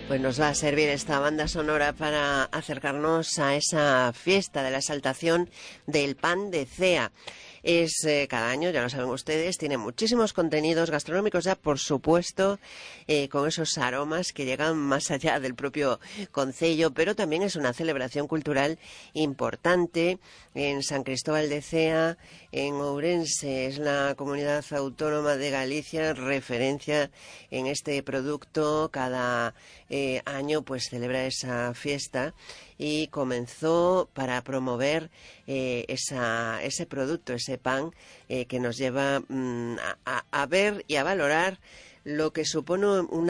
Pues nos va a servir esta banda sonora para acercarnos a esa fiesta de la exaltación del pan de Cea. Es cada año, ya lo saben ustedes, tiene muchísimos contenidos gastronómicos ya, por supuesto, con esos aromas que llegan más allá del propio concello, pero también es una celebración cultural importante. En San Cristóbal de Cea, en Ourense, es la comunidad autónoma de Galicia, referencia en este producto. Cada año pues celebra esa fiesta y comenzó para promover ese producto, ese pan que nos lleva a ver y a valorar lo que supone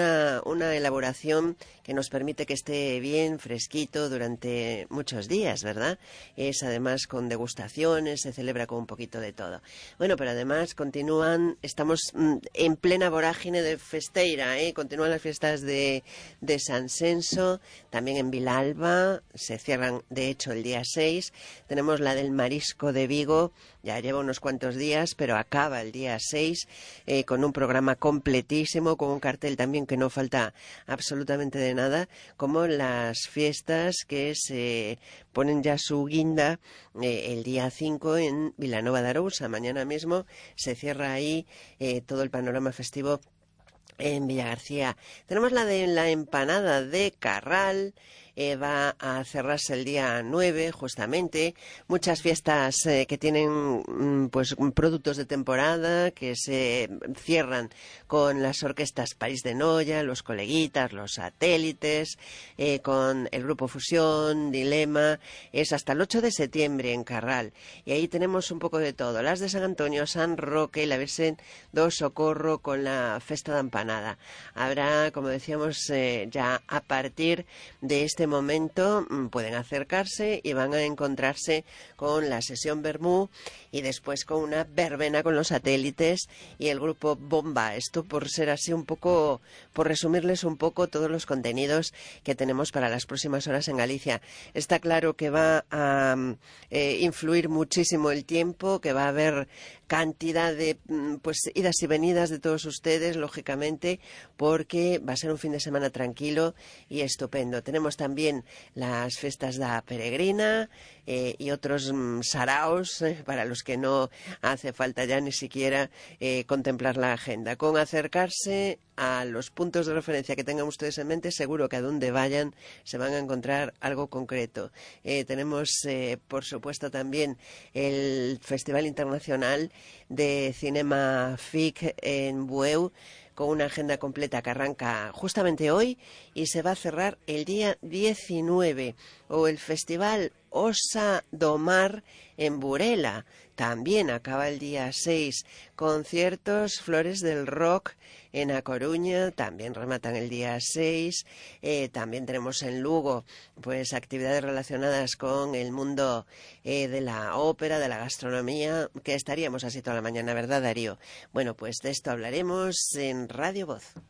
una elaboración que nos permite que esté bien fresquito durante muchos días, ¿verdad? Es además con degustaciones, se celebra con un poquito de todo. Bueno, pero además estamos en plena vorágine de festeira, continúan las fiestas de San Senso, también en Vilalba, se cierran de hecho el día 6, tenemos la del Marisco de Vigo, ya lleva unos cuantos días, pero acaba el día 6 con un programa completísimo, con un cartel también que no falta absolutamente de nada, como las fiestas que se ponen ya su guinda el día 5 en Vilanova de Arousa. Mañana mismo se cierra ahí todo el panorama festivo en Villagarcía. Tenemos la de la empanada de Carral, va a cerrarse el día 9, justamente. Muchas fiestas que tienen pues productos de temporada, que se cierran con las orquestas París de Noia, los Coleguitas, los Satélites, con el Grupo Fusión, Dilema. Es hasta el 8 de septiembre en Carral. Y ahí tenemos un poco de todo. Las de San Antonio, San Roque y la Virgen do Socorro con la Festa da Empanada. Habrá, como decíamos, ya a partir de este momento pueden acercarse y van a encontrarse con la sesión Vermú y después con una verbena con los Satélites y el grupo Bomba. Esto por ser así un poco, por resumirles un poco todos los contenidos que tenemos para las próximas horas en Galicia. Está claro que va a influir muchísimo el tiempo, que va a haber cantidad de pues idas y venidas de todos ustedes, lógicamente, porque va a ser un fin de semana tranquilo y estupendo. Tenemos también las fiestas da Peregrina y otros saraos para los que no hace falta ya ni siquiera contemplar la agenda. Con acercarse a los puntos de referencia que tengan ustedes en mente, seguro que a donde vayan se van a encontrar algo concreto. Tenemos, por supuesto, también el Festival Internacional de Cinema FIC en Bueu, con una agenda completa que arranca justamente hoy y se va a cerrar el día 19, o el Festival Osa do Mar en Burela, también acaba el día 6, conciertos Flores del Rock en A Coruña, también rematan el día 6, también tenemos en Lugo pues actividades relacionadas con el mundo de la ópera, de la gastronomía, que estaríamos así toda la mañana, ¿verdad, Darío? Bueno, pues de esto hablaremos en Radio Voz.